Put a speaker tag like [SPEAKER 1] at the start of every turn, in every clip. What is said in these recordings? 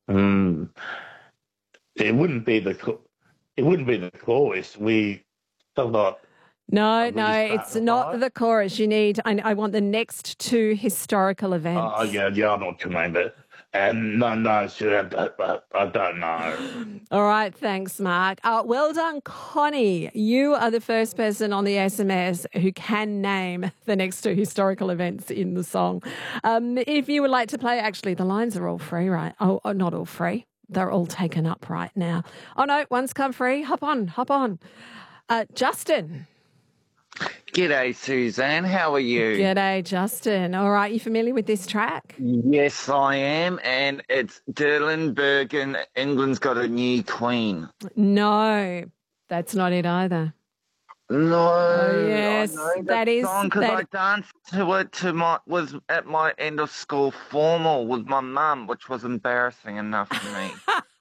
[SPEAKER 1] Mm, it wouldn't be it wouldn't be the chorus. We still got
[SPEAKER 2] No,
[SPEAKER 1] we
[SPEAKER 2] it's
[SPEAKER 1] starting
[SPEAKER 2] not
[SPEAKER 1] right.
[SPEAKER 2] the chorus. I want the next two historical
[SPEAKER 1] Oh
[SPEAKER 2] events.
[SPEAKER 1] yeah, I know what you mean, but no, sure, I don't know.
[SPEAKER 2] All right, thanks, Mark. Well done, Connie. You are the first person on the SMS who can name the next two historical events in the song. If you would like to play, actually, the lines are all free, right? Oh, not all free. They're all taken up right now. Oh, no, one's come free. Hop on, hop on. Justin.
[SPEAKER 3] G'day, Suzanne. How are you?
[SPEAKER 2] G'day, Justin. All right, you familiar with this track?
[SPEAKER 3] Yes, I am. And it's Dylan Bergen. England's got a new queen.
[SPEAKER 2] No, that's not it either.
[SPEAKER 3] No,
[SPEAKER 2] Oh, yes,
[SPEAKER 3] I know
[SPEAKER 2] that is
[SPEAKER 3] song because I
[SPEAKER 2] that.
[SPEAKER 3] danced to it was at my end of school formal with my mum, which was embarrassing enough for me.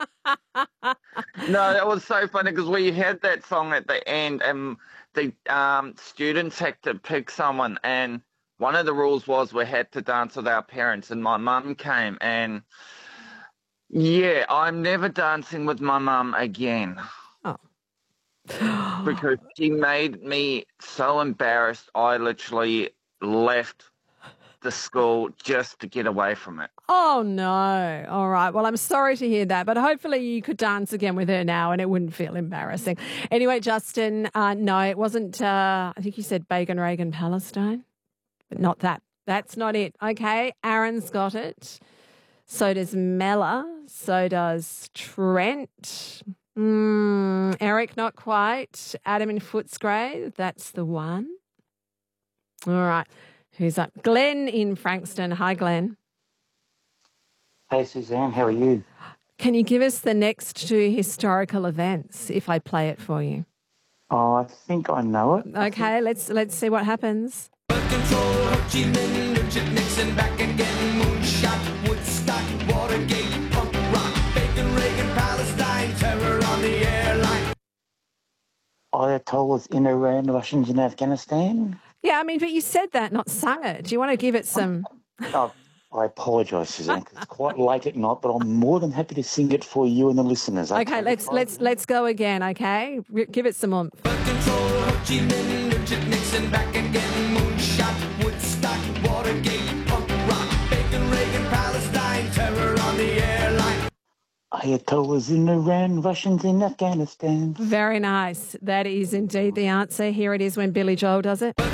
[SPEAKER 3] No, that was so funny because we had that song at the end, and the students had to pick someone, and one of the rules was we had to dance with our parents, and my mum came, and yeah, I'm never dancing with my mum again because she made me so embarrassed. I literally left the school just to get away from it.
[SPEAKER 2] Oh, no. All right. Well, I'm sorry to hear that, but hopefully you could dance again with her now and it wouldn't feel embarrassing. Anyway, Justin, no, it wasn't, I think you said Bacon, Reagan, Palestine, but not that. That's not it. Okay. Aaron's got it. So does Mella. So does Trent. Eric, not quite. Adam in Footscray. That's the one. All right. Who's up? Glenn in Frankston. Hi, Glenn.
[SPEAKER 4] Hey, Suzanne, how are you?
[SPEAKER 2] Can you give us the next two historical events if I play it for you?
[SPEAKER 4] Oh, I think I know it.
[SPEAKER 2] Okay, let's see what happens.
[SPEAKER 5] Control, Ho Chi Minh, Richard Nixon, back again, moonshot, Woodstock, Watergate, punk rock, Bacon, Reagan, Palestine, terror on the airline.
[SPEAKER 4] Ayatollahs in Iran, Russians in Afghanistan.
[SPEAKER 2] Yeah, I mean, but you said that, not sung it. Do you want to give it some?
[SPEAKER 4] Oh, I apologise, Suzanne, 'cause it's quite late at night, but I'm more than happy to sing it for you and the listeners.
[SPEAKER 2] Okay, let's go again. Okay, give it some oomph.
[SPEAKER 5] Control, Ho Chi Minh, Richard Nixon, back again, moonshot, Woodstock, Watergate, punk rock, Bacon, Reagan, Palestine, terror on the airline.
[SPEAKER 4] Ayatollahs in Iran, Russians in Afghanistan.
[SPEAKER 2] Very nice. That is indeed the answer. Here it is when Billy Joel does it.